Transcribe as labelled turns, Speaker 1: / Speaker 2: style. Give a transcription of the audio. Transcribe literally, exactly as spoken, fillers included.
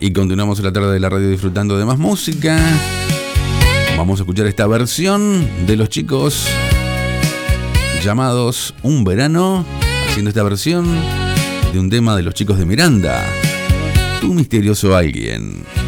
Speaker 1: Y continuamos la tarde de la radio disfrutando de más música. Vamos a escuchar esta versión de los chicos llamados Un Verano, haciendo esta versión de un tema de los chicos de Miranda, Tu Misterioso Alguien.